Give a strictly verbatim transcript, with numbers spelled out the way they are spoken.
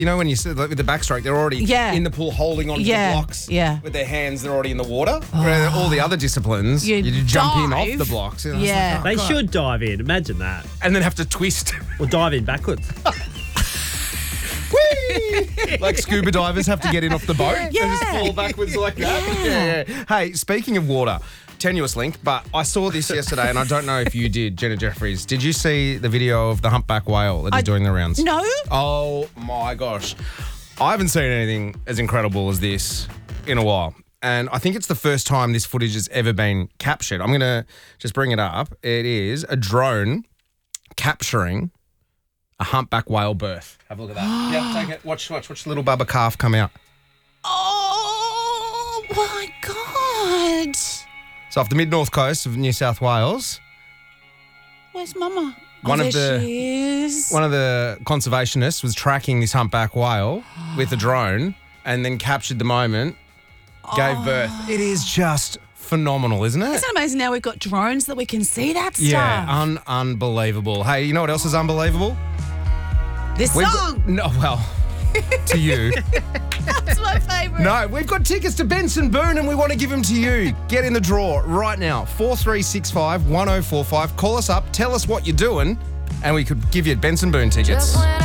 You know when you sit like, with the backstroke, they're already Yeah. in the pool holding onto Yeah, the blocks. yeah. With their hands, they're already in the water. Where all the other disciplines, You you, jump in dive. off the blocks. You know, it's Yeah. like, oh, They God. should dive in. Imagine that. And then have to twist. Or dive in backwards. Whee! Like scuba divers have to get in off the boat. They just Yeah. fall backwards like that. Yeah. yeah. Hey, speaking of water, tenuous link, but I saw this yesterday and I don't know if you did, Jenna Jeffries. Did you see the video of the humpback whale that is I- doing the rounds? No? Oh my gosh. I haven't seen anything as incredible as this in a while. And I think it's the first time this footage has ever been captured. I'm going to just bring it up. It is a drone capturing a humpback whale birth. Have a look at that. Yeah, take it. Watch, watch, watch the little bubba calf come out. Oh, my God. So off the mid-north coast of New South Wales, Where's Mama? One oh, of there the- she is. one of the conservationists was tracking this humpback whale with a drone and then captured the moment, gave birth. It is just phenomenal, isn't it? Isn't it amazing now we've got drones that we can see that stuff? Yeah, un- unbelievable. Hey, you know what else is unbelievable? This We've song. got, no, well, to you. That's my favourite. No, we've got tickets to Benson Boone and we want to give them to you. Get in the draw right now. four three six five, one oh four five. Call us up, tell us what you're doing, and we could give you Benson Boone tickets.